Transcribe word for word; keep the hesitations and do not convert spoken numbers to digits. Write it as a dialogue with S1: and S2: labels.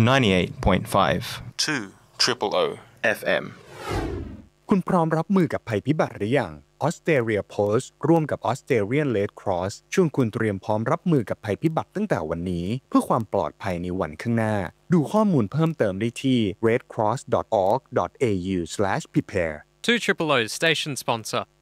S1: ninety-eight point five
S2: two triple O
S1: เอฟ เอ็ม
S3: คุณพร้อมรับมือกับภัยพิบัติหรือยัง Australia Post ร่วมกับ Australian Red Cross ชวนคุณเตรียมพร้อมรับมือกับภัยพิบัติตั้งแต่วันนี้เพื่อความปลอดภัยในวันข้างหน้าดูข้อมูลเพิ่มเติมได้ที่ red cross dot org dot a u slash prepare
S4: two O's station sponsor